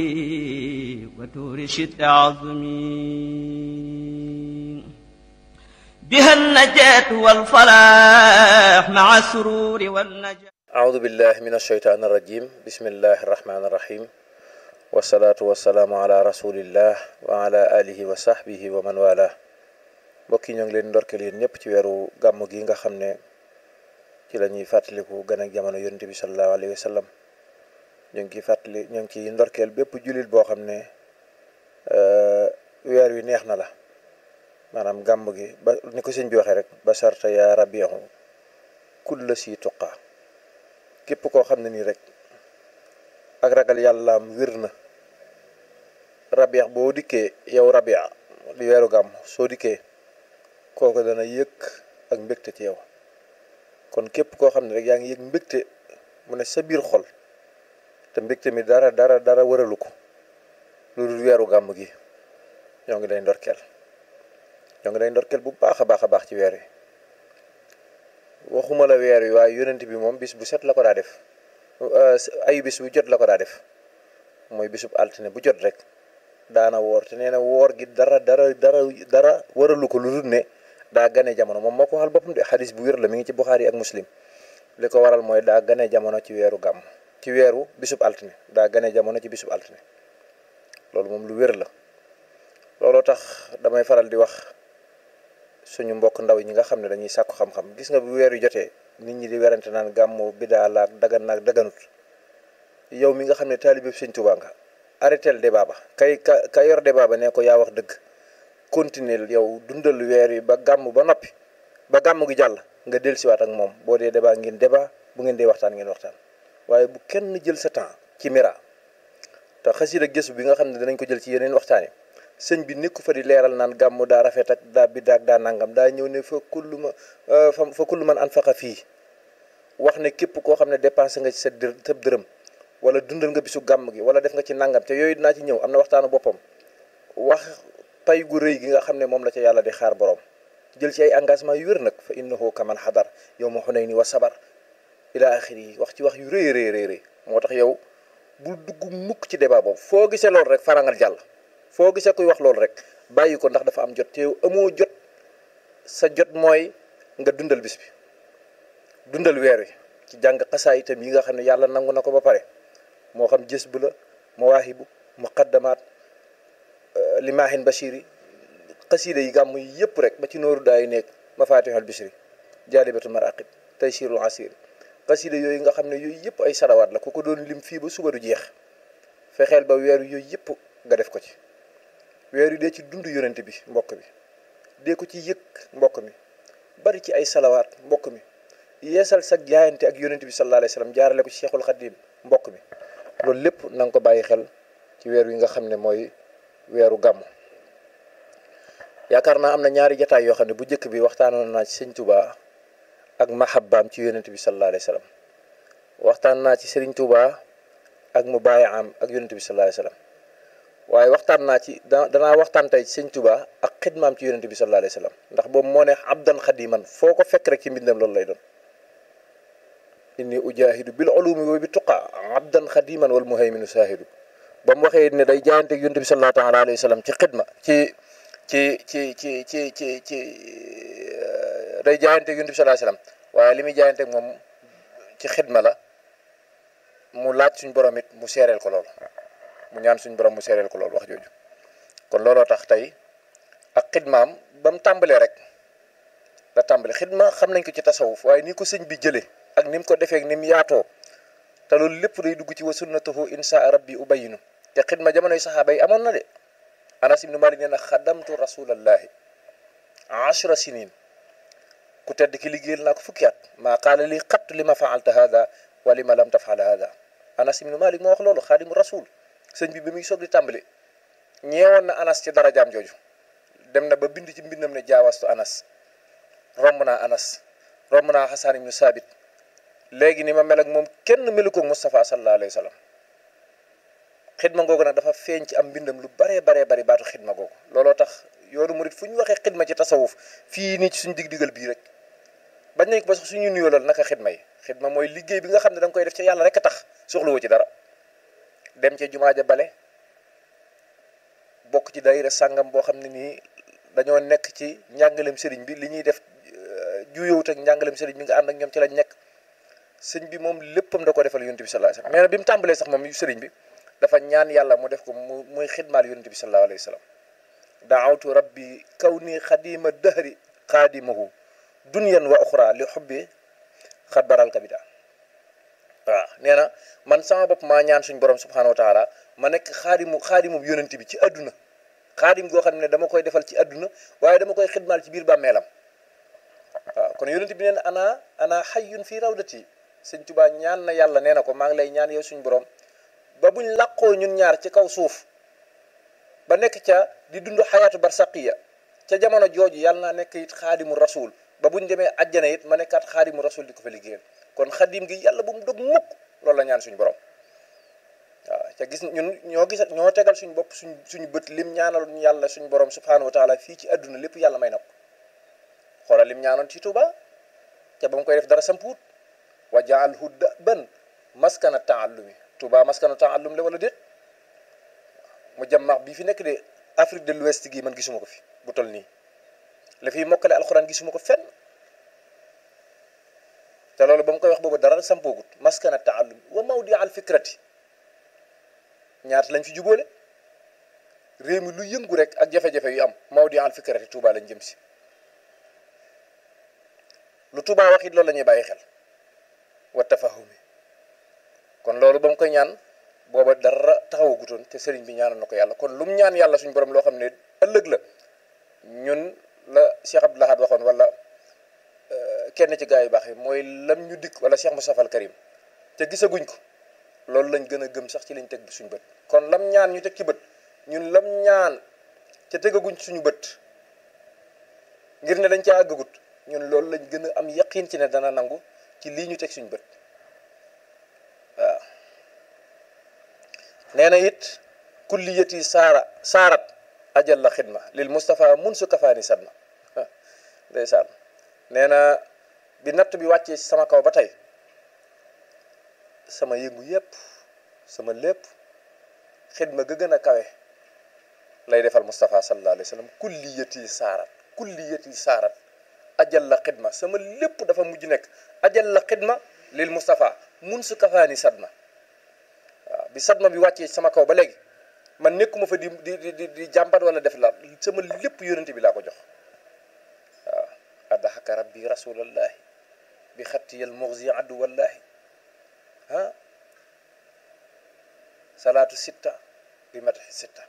وتور شد عظمي بها النجاة والفلاح مع السرور والنجاة. أعوذ بالله من الشيطان الرجيم. بسم الله الرحمن الرحيم. والصلاة والسلام على رسول الله وعلى آله وصحبه ومن والاه. mbokk yi ñoo ngi leen ndorkeel yéen ñëpp ci weeru gàmm gi nga xam ne ci la ñuy fàttaliku gën ak jamono yonent bi sallallahu alayhi wa sallam. ñu ngi ciy ndorkeel bépp jullit boo xam ne weer wi neex na la, maanaam gàmm gi ba ni ko sëñ bi waxee rek ba sarta yaa rabihu kulla si tuqa. képp koo xam ne nii rek ak ragal yàllaam wér na, rabiix boo dikkee yow rabia di weeru gàmm soo dikkee kooku dana yëg ak mbégte ci yow. kon képp koo xam ne rek yaa ngi yëg mbégte mu ne sa biir xol, te mbégte mi dara wëralu ko lu dul weeru gàmm gi, ñoo ngi lay ndorkeel bu baax a baax ci weer wi. waxuma la weer wi waaye yonent bi moom bis bu set la ko daa def, ay bis bu jot la ko daa def, mooy bisub altine bu jot rek daana woor. te nee na woor gi dara wëralu ko lu dul ne daa gane jamono. moom moo ko waxal boppam de, xadis bu wér la, mi ngi ci Buxaari ak Muslim. li ko waral mooy daa gane jamono ci weeru gàmm, ci weeru bisub altine, daa gane jamono ci bisub altine. loolu moom lu wér la. looloo tax damay faral di wax suñu mbokk ndaw ñi nga xam ne dañuy sàkku xam-xam, gis nga bu weer yu jotee nit ñi di werante naan gàmmu bidaa la ak dagan naag daganut. yow mi nga xam ne taalibe Sëñ Tuubaa nga, arrêtel débat ba, ka yor débat ba ne ko yaa wax dëgg. continuer yow dundal weer yi ba gàmm ba noppi, ba gàmm gi jàll nga dellusiwaat ak moom. boo dee débat ngeen débat, bu ngeen dee waxtaan ngeen waxtaan, waaye bu kenn jël sa temps ci mira. te xasida gëstu bi nga xam ne danañ ko jël ci yeneen waxtaan yi, sëñ bi nekku fa di leeral naan gàmm daa rafet ak daa biddaa ak daa nangam. daa ñëw ne fa kullu man anfaqa fii, wax ne képp koo xam ne dépensé nga ci sa dërëm wala dundal nga bisu gàmm gi wala def nga ci nangam. te yooyu dinaa ci ñëw, am na waxtaanu boppam. wax pay gu rëy gi nga xam ne moom la ca yàlla di xaar borom, jël ci ay engagement yu wér nag. fa innahu kaman xadar yawma xunayni wa sabar ila axiri yi, wax ci wax yu rëy. moo tax yow bul dugg mukk ci débat boobu. foo gisee loolu rek farangal jàll. foo gisee kuy wax loolu rek bàyyi ko, ndax dafa am jot. te yow amoo jot. sa jot mooy nga dundal bis bi, dundal weer wi ci jàng xasaa itam yi nga xam ne yàlla nangu na ko ba pare. moo xam jës bu la, mawaahibu, muqaddamaat, limaahin bashiri, xasiida yi gàmm yi yëpp rek ba ci nooru daay nekk mafatihul bishri, jaalibatul maraqib, taysirul asir. xasiida yooyu nga xam ne yooyu yëpp ay salawaat la, ku ko doon lim fii ba suba du jeex. fexeel ba weeru yooyu yëpp nga def ko ci. weeru dee ci dund yonent bi mbokk mi, dee ko ci yëg mbokk mi, bari ci ay salawaat mbokk mi, yeesal sa jaayante ak yonent bi sallallahu alayhi wa sallam, jaarale ko ci Cheikhul Khadim mbokk mi. loolu lépp na nga ko bàyyi xel ci weer wi nga xam ne mooy weeru gàmm. yaakaar naa am na ñaari jataay yoo xam ne bu njëkk bi waxtaanoon naa ci Sëñ Tuubaa ak mahabbaam ci yonent bi sallallahu alayhi wa sallam. waxtaan naa ci Sëriñ Tuubaa ak mubaayaam ak yonent bi sallallahu alayhi wa sallam. waaye waxtaan naa ci danaa waxtaan tey ci Sëñ Tuubaa ak xidmaam ci yonent bi sallallahu alayhi wa sallam. ndax boobu moo ne abdan xadiman, foo ko fekk rek ci mbindam loolu lay doon. inni ujahidu bil ulumi wa bi tuqa abdan xadiman wal muhayminu saahidu. ba mu waxee ne day jaayante ak yonent bi sallallahu taala alayhi wa sallam ci xidma ci day jaayante ak yonent bi sallallahu alayhi wa sallam, waaye li muy jaayante ak moom ci xidma la. mu laaj suñ borom it mu seereel ko loolu, mu ñaan suñ borom mu seereel ko loolu, wax jooju. kon looloo tax tey ak xidmaam ba mu tàmbalee rek la tàmbale. xidma xam nañ ko ci tasawuf, waaye ni ko sëñ bi jëlee ak ni mu ko defee ak ni mu yaatoo, te loolu lépp day dugg ci wa sunnatuhu insha rabbi ubayinu. te xidma jamonoy saxaaba yi amoon na de. Anas ibnu Malik nee na xadamtu rasulallahi 10 sinin, ku tedd ki liggéeyal naa ko fukki at. maa qaala li xatt li ma faalta hada wa li ma lam tafal hada. Anas ibnu Malik moo wax loolu, xaadimu rasul. sëñ bi muy soog di tàmbali ñeewoon na Anas ci darajaam jooju. dem na ba bind ci mbindam ne jaawastu Anas, romb naa Anas, romb naa Xasaan ibnu Saabit. léegi ni ma mel ak moom kenn melu ko Moustapha sallallahu alayhi wa sallam. xidma googu nag dafa feeñ ci am mbindam lu bari baatu xidma googu. looloo tax yoonu murit fu ñu waxee xidma ci tasawuf fii nii ci suñu dig-digal bii rek bañ nañ ko ba sax suñu nuyoo lool naka xidma yi. xidma mooy liggéey bi nga xam ne da nga koy def ci yàlla rek a tax, soxlawoo ci dara. dem ca jumaa ja bale, bokk ci daayira sàngam boo xam ne nii dañoo nekk ci njàngaleem sëriñ bi li ñuy def juyowut ak njàngaleem sëriñ bi nga ànd ak ñoom ci lañ nekk. sëñ bi moom léppam da ko defal yonent bi sallallahu alayhi wasallam nee na bi mu tàmbalee sax moom sëriñ bi dafa ñaan yàlla mu def ko muy xidmaal yonent bi sallallahu alayhi wasallam daawtu rabbi kawni xadima dahri xaadimahu dunyan wa uxra li xubbi xat baral kabida waaw nee na man sama bopp maa ñaan suñ borom subhanahu wa taala ma nekk xaadimu yonent bi ci àdduna xaadim goo xam ne dama koy defal ci àdduna waaye dama koy xidmaal ci biir bàmmeelam waaw kon yonent bi nee na ana xayyun fii rawdati sëñ Tuubaa ñaan na yàlla nee na ko maa ngi lay ñaan yow suñu borom ba buñ làqoo ñun ñaar ci kaw suuf ba nekk ca di dund xayaatu barsaqiya ca jamono jooju yàlla naa nekk it xaadimu rasul ba buñ demee àjjana it ma nekkaat xaadimu rasul di ko fa liggéeyal kon xadim gi yàlla bu mu dog mukk loolu la ñaan suñu borom waaw ca gis ñun ñoo tegal suñu bopp suñu bët lim ñaanal yàlla suñu borom subhanahu wa taala fii ci àdduna lépp yàlla may na ko xoolal lim ñaanoon ci Tuubaa ca ba mu koy def dara sampuut wa jaalhu daban maskana taallumi Tuubaa maskana taallum la wala déet mu jàmmax bii fi nekk de Afrique de l'Ouest gi man gisuma ko fi bu toll nii la fiy mokkale alxuraan gisuma ko fenn te loolu ba mu koy wax boobu dara sampoogut maskana taallumi wa mawdi al fikrati ñaata lañ fi jubóole réew mi lu yëngu rek ak jafe-jafe yu am mawdi al fikrati Tuubaa lañ jëm si lu Tuubaa wax it loolu la ñuy bàyyi xel wa tafahumi kon loolu ba mu koy ñaan booba dara taxawagutoon te sëriñ bi ñaanal na ko yàlla kon lu mu ñaan yàlla suñu borom loo xam ne ëllëg la ñun la Cheikh Abdoul Ahad waxoon wala kenn ci gaa yu baax yi mooy lam ñu dikk wala Cheikh Moustapha al Karim te gisaguñ ko loolu lañ gën a gëm sax ci lañ teg suñu bët kon lam ñaan ñu teg ci bët ñun lam ñaan te tegaguñ suñu bët ngir ne dañ caa àggagut ñun loolu lañ gën a am yaqiin ci ne dana nangu ci lii ñu teg suñu bët waaw nee na it kulliyati saarat ajal la xidma lil Mustafa mun su kafaani sadma ndeysaan nee na bi natt bi wàccee sama kaw ba tey sama yëngu yépp sama lépp xidma ga gën a kawe lay defal Mustafa sallallahu alayhi wa sallam kulliyati saarat ajal la xidma sama lépp dafa mujj nekk ajal la xidma lil Mustafa mun su kafaani sadma waaw bi sadma bi wàccee sama kaw ba léegi man nekkuma fa di jàmbat wala def la sama lépp yonente bi laa ko jox waaw addaxaka rabbi rasulallahi bi xattiyal muxzi addu wallahi ah salaatu sitta bi mataxi sitta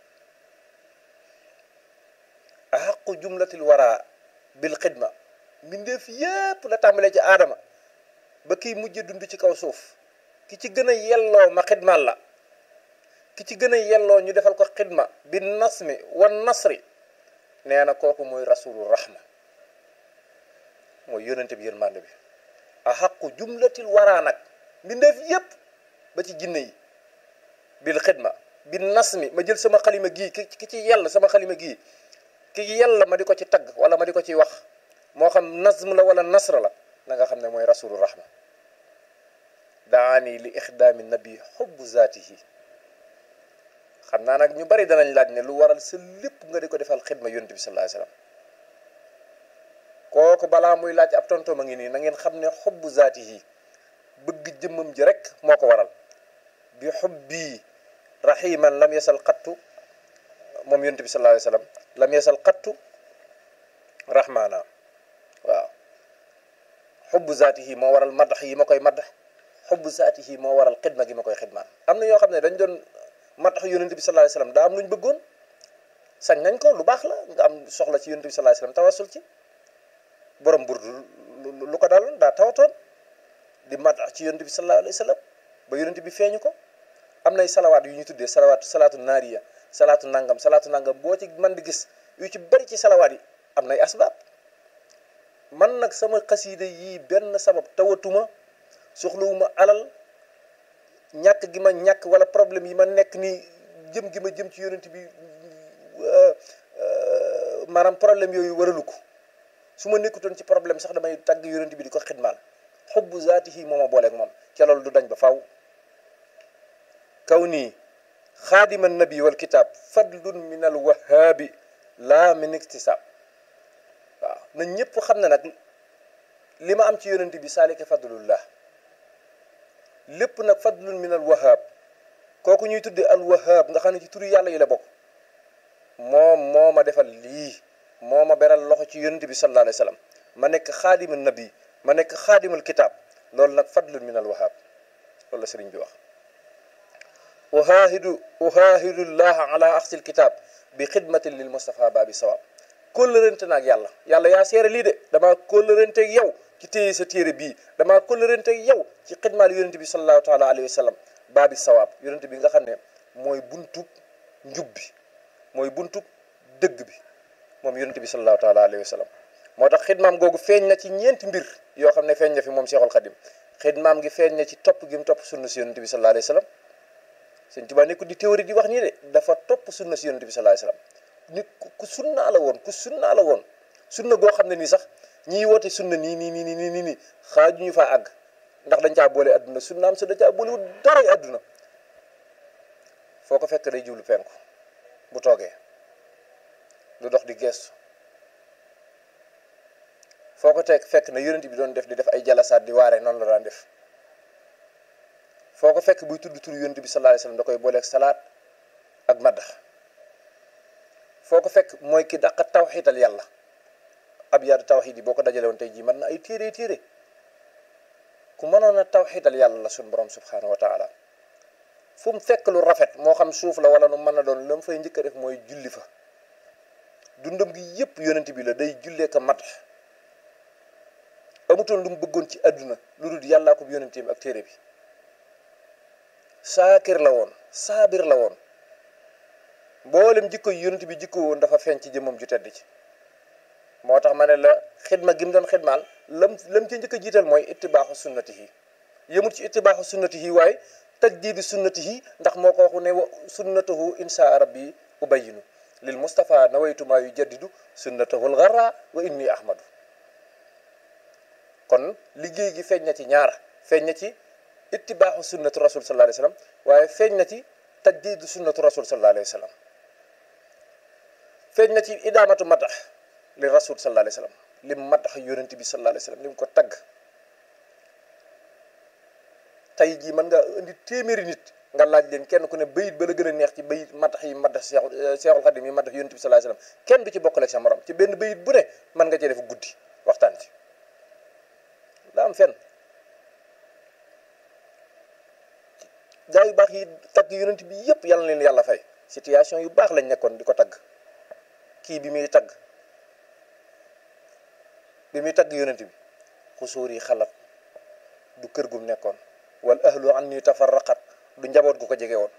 axaqu jumlatil wara bil xidma mbindeef yépp la tàmbalee ci aadama ba kiy mujj dund ci kaw suuf ki ci gën a yelloo ma xidmaal la ki ci gën a yelloo ñu defal ko xidma bi nasmi wan nasri nee na kooku mooy rasulu rahma mooy yónnente bi yërmande bi axaqu jumlatil waraa nag mbindeef yépp ba ci jinne yi bil xidma bi nasmi ma jël sama xalima gii ki ci yell sama xalima gii ki yell ma di ko ci tagg wala ma di ko ci wax moo xam nazm la wala nasra la na nga xam ne mooy rasulu rahma daani li ixdaami nabi xubbu zaatihi xam naa nag ñu bari danañ laaj ne lu waral sa lépp nga di ko defal xidma yonent bi sallallahu alayhi wasallam kooku balaa muy laaj ab tontoom a ngi nii na ngeen xam ne xubbu zaatihi bëgg jëmmam ji rek moo ko waral bi xubbi rahiman lam yasal xattu moom yonent bi sallallahu alayhi wasallam lam yasal xattu rahmaana waaw xubbu zaatihi moo waral madax yi ma koy madax xubbu zaatihi moo waral xidma gi ma koy xidmaan am na ñoo xam ne dañ doon madax yonent bi sallallahu alayhi wasallam daa am lu ñu bëggoon sañ nañ ko lu baax la nga am soxla ci yonent bi sallallahu alayhi wasallam tawasul ci borom burdu lu ko daloon daa tawatoon di madax ci yonent bi sallallahu alayhi wasallam ba yonent bi feeñu ko am nay salawaat yu ñu tuddee salaatu naariya salaatu nangam boo ci mën di gis yu ci bari ci salawaat yi am nay asbaab man nag sama xasiida yii benn sabab tawatuma soxlawuma alal ñàkk gi ma ñàkk wala problème yi ma nekk nii jëm gi ma jëm ci yonent bi maanaam problème yooyu waralu ko su ma nekkutoon ci problème sax damay tàgg yonent bi di ko xidmaal xubbu zaatihi moo ma booleeg moom ca loolu du dañ ba faw kaw nii xaadima nabi wal kitaab fadlun min al wahaabi laa min iktisaab. waaw na ñëpp xam ne nag li ma am ci yonent bi saalika fadlullah, lépp nag fadlun min al wahaab. kooku ñuy tudde al wahaab nga xam ne ci turu yàlla yi la bokk, moom moo ma defal lii, moo ma beral loxo ci yonent bi sallallahu alayhi wa sallam, ma nekk xaadima nabi, ma nekk xaadimul kitaab. loolu nag fadlun min al wahaab, loolu la sëriñ bi wax. uhaahidu llaha ala axsil kitaab bi xidmatin lil Mustafa baabi sawaab. kóllërante naag yàlla, yàlla yaa seere lii de, damaa kóllërante ak yow ci téye sa téere bii, damaa kóllërante ak yow ci xidmaal yonent bi sallallahu taala alayhi wa sallam baabi sawaab. yonent bi nga xam ne mooy buntub njub bi, mooy buntub dëgg bi, moom yonent bi sallallahu taala alayhi wa sallam. moo tax xidmaam googu feeñ na ci ñeenti mbir yoo xam ne feeñ na fi moom Seexul Xadim. xidmaam gi feeñ na ci topp gi mu topp sunna si yonent bi sallallahu alayhi wa sallam. Sëñ Tuubaa nekkul di théorie di wax nii de, dafa topp sunna si yonent bi sallallahu alayhi wa sallam. nit ku sunnaa la woon, ku sunnaa la woon, sunna goo xam ne nii sax ñiy woote sunna nii xaaju ñu faa àgg, ndax dañ caa boole adduna. sunnaam sa da caa boolewul dara adduna. foo ko fekk day jublu penku bu toogee, du dox di gestu. foo ko fekk na yonent bi doon def di def ay jalasaat di waare, noonu la daan def. foo ko fekk buy tudd tur yonent bi sallallahu alayhi wasallam da koy booleeg salaat ak maddax. foo ko fekk mooy ki dàq tawxiital yàlla. ab yaadu tawxiid yi boo ko dajale woon tey jii mën na ay téere ku mënoon a tawxiital yàlla la suñ borom subhaanahu wa taala. fu mu fekk lu rafet, moo xam suuf la wala nu mën a doon, la mu fay njëkk a def mooy julli fa. dundam gi yépp yonent bi la, day jullee ko mat. amutoon lu mu bëggoon ci àdduna lu dul yàllaa ko yonenteem ak téere bi. saakir la woon, saabir la woon. mboolem jikko yi yonent bi jikko woon dafa feeñ ci jëmmam ju tedd ci. moo tax ma ne la xidma gi mu doon xidmaal lam ci njëkk a jiital mooy ittibaaxu sunnatihi. yëmut ci ittibaaxu sunnatihi waaye tajdiidi sunnatihi, ndax moo ko waxu ne wa sunnatahu insha rabbi ubayinu lil Mustafa nawaytu maa yujaddidu sunnatahu al-gharra wa inni ahmadu. kon liggéey gi feeñ na ci ñaar, feeñ na ci ittibaaxu sunnatu rasul sallallahu alayhi wa sallam, waaye feeñ na ci tajdiidu sunnatu rasul sallallahu alayhi wa sallam. feeñ na ci idaamatu madax li rasul sallallahu alayhi wa sallam, lim madax yonent bi sallallahu alayhi wa sallam, lim ko tagg. tey jii mën nga indi téeméeri nit nga laaj leen kenn ku ne bayit ba la gën a neex ci bayit madax yi madax Seexul Xadim yi madax yonent bi sallallahu alayhi wa sallam, kenn du ci bokkale sa morom. ci benn bayit bu ne mën nga cee def guddi waxtaan ci. daa am fenn gaa yu baax yi tagg yonent bi yëpp yàlla na leen yàlla fay. situation yu baax lañ nekkoon di ko tagg. kii bi muy tagg yonent bi xusuur yi xalat du kër gum nekkoon, wal ahlu anni tafarraqat du njaboot gu ko jege woon.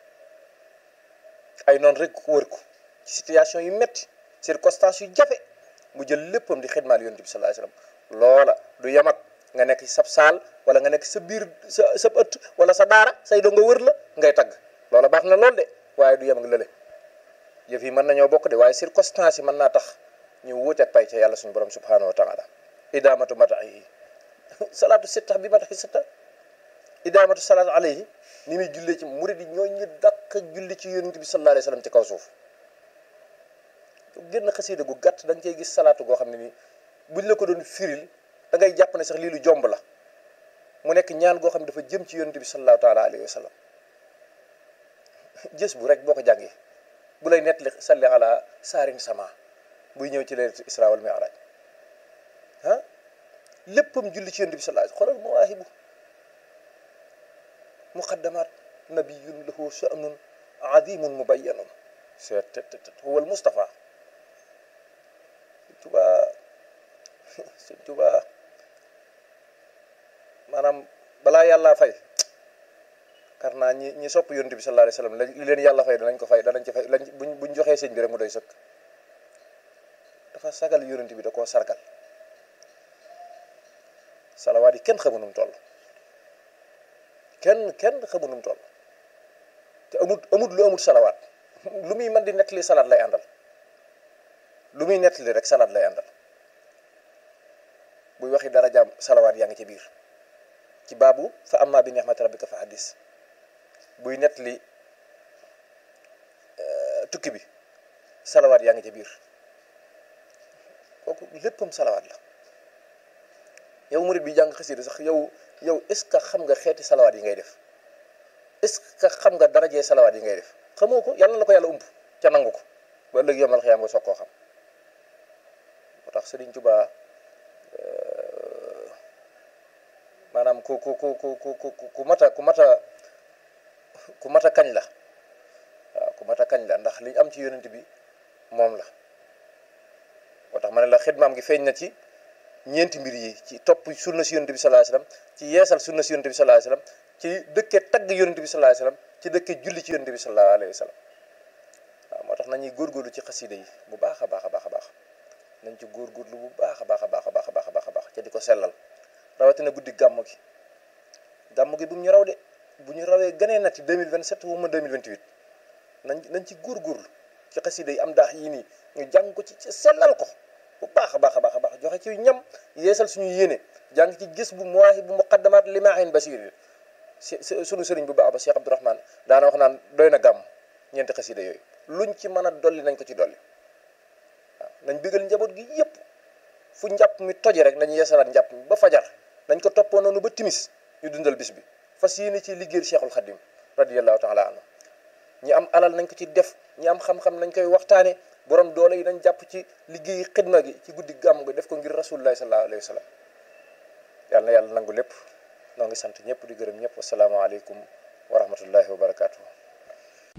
ay noonu rek wër ko ci situation yu metti, circonstances yu jafe, mu jël léppam di xidmaal yonent bi sallallahu alayhi wasallam. loola du yamat nga nekk ci sab saal wala nga nekk sa biir sa ëtt wala sa daara say doo nga wër la ngay tagg. loola baax na lool de, waaye du yem ak lële. yëf yi mën nañoo bokk de, waaye circonstances yi mën naa tax ñu wuuteeg pay ca yàlla suñu borom subhanahu wa taala. idaamatu matahi salaatu sitta bi matahi sitta, idaamatu salaatu alayhi ni muy jullee ci murid yi ñoo ñu dàq julli ci yonent bi sallallahu alayhi wasallam ci kaw suuf. génn xasiida gu gàtt da nga cey gis salaatu goo xam ne nii buñ la ko doon firil da ngay jàpp ne sax lii lu jomb la. mu nekk ñaan goo xam ne dafa jëm ci yonent bi sallallahu taala alayhi wasallam. jës bu rek boo ko jàngee bu lay nettali salli ala saarin sama buy ñëw ci leetu isra wal mi'raj léppam julli ci yonent bi sallallahu alayhi wasallam. xoolal mawaahibu muqaddamat nabiyyun lahu sha'nun azimun mubayyanun huwa al Mustafa. Sëñ Tuubaa maanaam balaa yàlla fay kar naa ñi sopp yonent bi sallallahu alayhi wasallam li leen yàlla fay danañ ci fay buñ joxee sëñ bi rek mu doy sëkk. dafa sagal yonent bi da koo sargal. salawaat yi kenn xamu nu mu toll, kenn xamu nu mu toll te amut lu amut salawaat. lu muy mën di nettali salaat lay àndal, lu muy nettali rek salaat lay àndal. buy waxi dara jaam salawaat yaa ngi ci biir ci baabu fa amma bi ni'mati rabbika fa hadis. buy nettali dikk bi salawaat yaa ngi ci biir kooku léppam salawaat la. yow murid bi jàng xasida sax yow est-ce que xam nga xeeti salawaat yi ngay def est-ce que xam nga darajee salawaat yi ngay def xamoo ko yàlla la ko yàlla ump ca nangu ko ba ëllëg yomal xiyaam nga soog koo xam. moo tax Sëriñ Tuubaa maanaam ku mata kañ la waaw ku mata kañ la ndax liñ am ci yonent bi moom la. moo tax ma ne la xidmaam gi feeñ na ci ñeenti mbir yi ci topp sunna si yonent bi sallallahu alayhi wasallam ci yeesal sunna si yonent bi sallallahu alayhi wasallam ci dëkke tagg yonent bi sallallahu alayhi wasallam ci dëkke julli ci yonent bi sallallahu alayhi wasallam waaw moo tax nañuy góorgóorlu ci xasida yi bu baax a baax a baax a baax nañ ci góorgóorlu bu baax a baax a baax a baax a baax a baax a baax ca di ko sellal rawatina guddi gàmm gi bu mu ñu raw de bu ñu rawee ganee nati 2027 wuma 2028 nañ ci góorgóorlu ci xasida yi am daax yii nii ñu jàng ko ci sellal ko bu baax a baax a baax a baax joxe ci ñam yeesal suñu yéene jàng ci gis bu muwaahi bu muqaddamaat limaahin basir sunu sëriñ bu baax ba Cheikh Abdourahmane daana wax naan doy na gàmm ñeenti xasida yooyu luñ ci mën a dolli nañ ko ci dolli waaw nañ bégal njaboot gi yépp fu njàpp mi toje rek nañ yeesalaat njàpp mi ba fajar nañ ko toppoo noonu ba timis ñu dundal bis bi fas yéene ci liggéeyal Cheikhul Khadim radiyallahu taala anhu ñi am alal nañ ko ci def ñi am xam-xam nañ koy waxtaane borom doole yi nañ jàpp ci liggéey xidma gi ci guddi gàmm gi def ko ngir rasulullahi sallallahu alayhi wa sallam yàlla na yàlla nangu lépp noo ngi sant ñëpp di gërëm ñëpp wasalaamaaleykum wa rahmatullahi wa barakaatu.